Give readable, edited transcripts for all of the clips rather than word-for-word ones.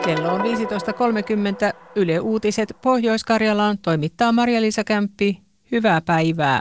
Kello on 15.30. Yle Uutiset Pohjois-Karjalaan toimittaa Marja-Liisa Kämppi. Hyvää päivää.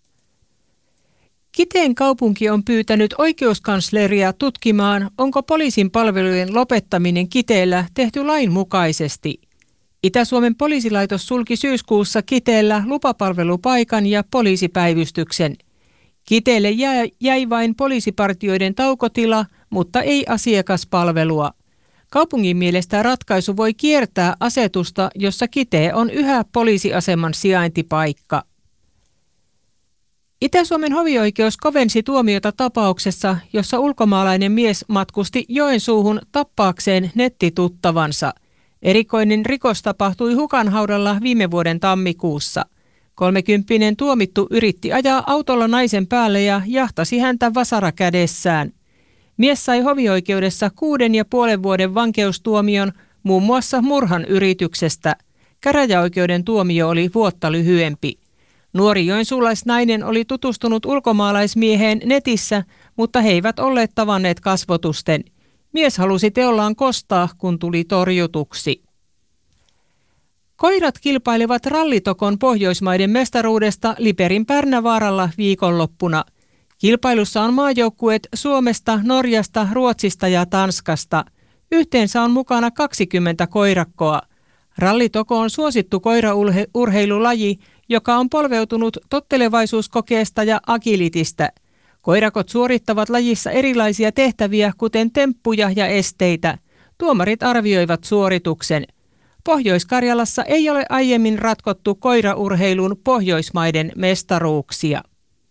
Kiteen kaupunki on pyytänyt oikeuskansleria tutkimaan, onko poliisin palvelujen lopettaminen Kiteellä tehty lainmukaisesti. Itä-Suomen poliisilaitos sulki syyskuussa Kiteellä lupapalvelupaikan ja poliisipäivystyksen. Kiteelle jäi vain poliisipartioiden taukotila, mutta ei asiakaspalvelua. Kaupungin mielestä ratkaisu voi kiertää asetusta, jossa Kitee on yhä poliisiaseman sijaintipaikka. Itä-Suomen hovioikeus kovensi tuomiota tapauksessa, jossa ulkomaalainen mies matkusti Joensuuhun tappaakseen nettituttavansa. Erikoinen rikos tapahtui Hukanhaudalla viime vuoden tammikuussa. 30-vuotias tuomittu yritti ajaa autolla naisen päälle ja jahtasi häntä vasara kädessään. Mies sai hovioikeudessa 6,5 vuoden vankeustuomion muun muassa murhan yrityksestä. Käräjäoikeuden tuomio oli vuotta lyhyempi. Nuori joensuulaisnainen oli tutustunut ulkomaalaismieheen netissä, mutta he eivät olleet tavanneet kasvotusten. Mies halusi teollaan kostaa, kun tuli torjutuksi. Koirat kilpailevat rallitokon Pohjoismaiden mestaruudesta Liperin Pärnävaaralla viikonloppuna. Kilpailussa on maajoukkueet Suomesta, Norjasta, Ruotsista ja Tanskasta. Yhteensä on mukana 20 koirakkoa. Rallitoko on suosittu koiraurheilulaji, joka on polveutunut tottelevaisuuskokeesta ja agilitistä. Koirakot suorittavat lajissa erilaisia tehtäviä, kuten temppuja ja esteitä. Tuomarit arvioivat suorituksen. Pohjois-Karjalassa ei ole aiemmin ratkottu koiraurheilun Pohjoismaiden mestaruuksia.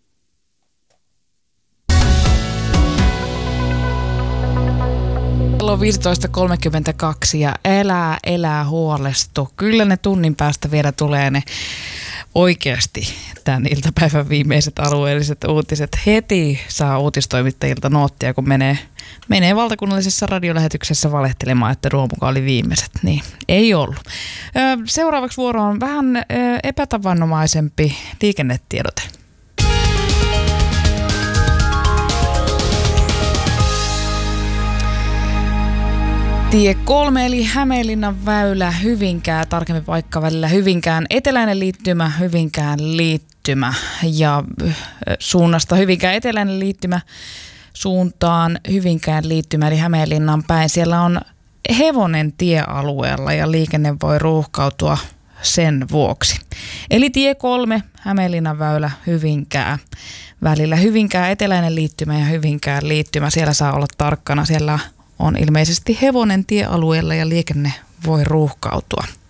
Kello on 15.32 ja elää huolestu. Kyllä ne tunnin päästä vielä tulee ne oikeasti tämän iltapäivän viimeiset alueelliset uutiset. Heti saa uutistoimittajilta noottia, kun menee valtakunnallisessa radiolähetyksessä valehtelemaan, että Ruomuka oli viimeiset. Niin, ei ollut. Seuraavaksi vuoro on vähän epätavanomaisempi liikennetiedote. Tie 3 eli Hämeenlinnan väylä Hyvinkää, tarkemmin paikka välillä Hyvinkään eteläinen liittymä, Hyvinkään liittymä ja suunnasta Hyvinkään eteläinen liittymä suuntaan Hyvinkään liittymä eli Hämeenlinnan päin. Siellä on hevonen tiealueella ja liikenne voi ruuhkautua sen vuoksi. Eli tie 3 Hämeenlinnan väylä Hyvinkää välillä Hyvinkään eteläinen liittymä ja Hyvinkään liittymä. Siellä saa olla tarkkana, siellä on ilmeisesti hevonen tiealueella ja liikenne voi ruuhkautua.